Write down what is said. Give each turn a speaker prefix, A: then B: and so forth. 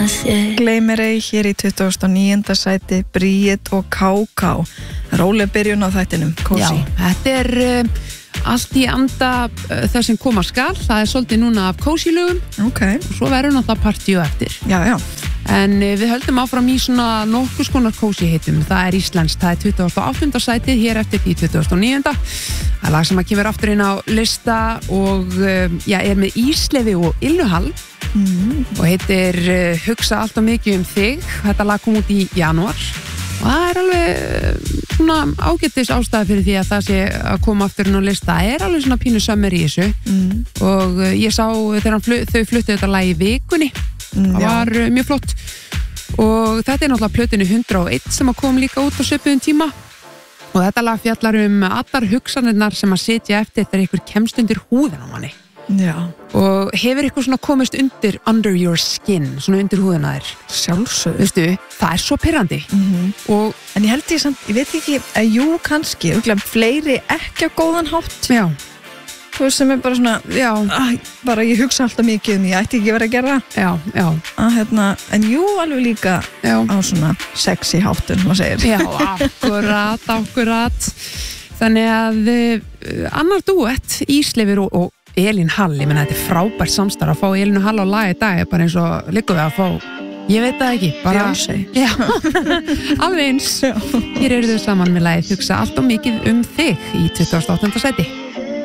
A: Gleymir ei hér í 29. sæti Bríet og Ká-Ká. Róleg byrjun á þættinum, Kósi.
B: Já, þetta allt í anda það sem koma skal. Það svolítið núna af Kósi-lögum.
A: Ok.
B: Og svo verður náttúrulega partíu eftir.
A: Já, já.
B: En við höldum áfram í svona nokkus konar Kósi heitum. Það íslenskt, það 28. sætið, hér eftir í 29. Það lag sem kemur aftur inn á lista og með Íslefi og Ylnuhall og heitir Hugsa allt og mikið um þig. Þetta lag kom út í janúar og það alveg svona ágætis ástæða fyrir því að það sé að koma aftur inn á lista. Það alveg svona pínu sömmur í þessu og ég sá þegar þau fluttu þetta lag í vikunni. Það var mjög flott og þetta náttúrulega plötinu 101 sem kom líka út á svipuðum tíma og þetta lag fjallar allar hugsanirnar sem að sitja eftir þegar ykkur kemst undir húðina á manni.
A: Já.
B: Og hefur ykkur svona komist undir under your skin, svona undir húðina þér?
A: Sjálfsögðu.
B: Veistu, það svo pirrandi.
A: En ég held ég veit ekki, jú kannski, fleiri ekki á góðan hátt.
B: Já.
A: Þú veist sem bara svona, bara ég hugsa alltaf mikið ég ætti ekki verið að gera.
B: Já.
A: En jú, alveg líka á svona sexy háttun, maður segir.
B: Já, akkurat. Þannig að annar duett, Íslefur og Elín Hall, ég menna þetta frábært samstarf að fá Elín Hall á lag í dag, bara eins og liggur við að fá, ég veit það ekki, bara
A: Beyonce.
B: Alveg eins. Hér eru þau saman með lagið Hugsa allt og mikið um þig í 28. sæti.